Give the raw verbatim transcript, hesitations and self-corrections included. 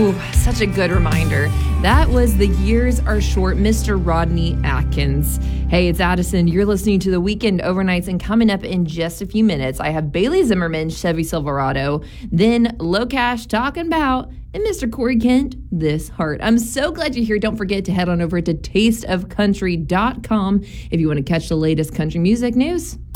Ooh, such a good reminder. That was The Years Are Short, Mister Rodney Atkins. Hey, it's Addison. You're listening to The Weekend Overnights, and coming up in just a few minutes, I have Bailey Zimmerman, Chevy Silverado, then Low Cash talking about, and Mister Corey Kent, This Heart. I'm so glad you're here. Don't forget to head on over to taste of country dot com if you want to catch the latest country music news.